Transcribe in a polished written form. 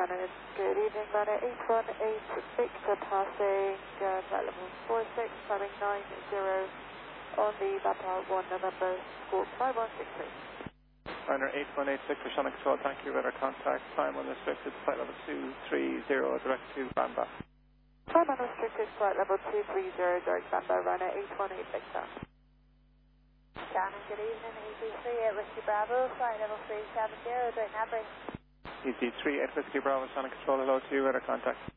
Shannon, good evening, runner 8186, passing flight level 46, climbing 90 on the Papa 1 November, squawk 5163. Runner 8186 for Shannon Control, thank you, radar contact, time unrestricted, flight level 230, direct to Bamba. Time unrestricted, flight level 230, direct Bamba, runner 8186. Shannon, good evening, EC38 Whiskey Bravo, flight level 370, direct Nabry. EC38 Whiskey Bravo, Shannon Control, hello to you, radar contact.